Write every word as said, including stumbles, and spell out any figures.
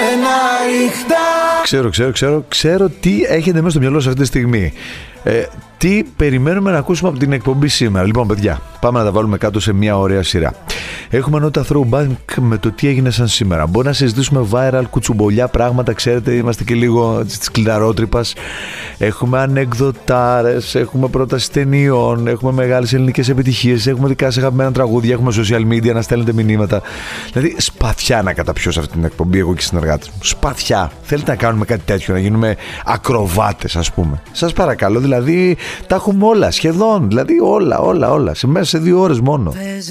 Ξέρω, ξέρω, ξέρω, ξέρω τι έχετε μέσα στο μυαλό σας αυτή τη στιγμή. Ε, τι περιμένουμε να ακούσουμε από την εκπομπή σήμερα. Λοιπόν, παιδιά, πάμε να τα βάλουμε κάτω σε μια ωραία σειρά. Έχουμε νότα throwback με το τι έγινε σαν σήμερα. Μπορεί να συζητήσουμε viral, κουτσουμπολιά πράγματα. Ξέρετε, είμαστε και λίγο της κλειδαρότρυπας. Έχουμε ανεκδοτάρες, έχουμε πρόταση ταινιών, έχουμε μεγάλες ελληνικές επιτυχίες, έχουμε δικά σας αγαπημένα τραγούδια, έχουμε social media να στέλνετε μηνύματα. Δηλαδή, σπαθιά να καταπιώ σε αυτή την εκπομπή, εγώ και οι συνεργάτες μου. Σπαθιά. Θέλετε να κάνουμε κάτι τέτοιο, να γίνουμε ακροβάτες, ας πούμε? Σας παρακαλώ, δηλαδή, τα έχουμε όλα, σχεδόν. Δηλαδή, όλα, όλα, όλα. Σε μέσα σε δύο ώρες μόνο.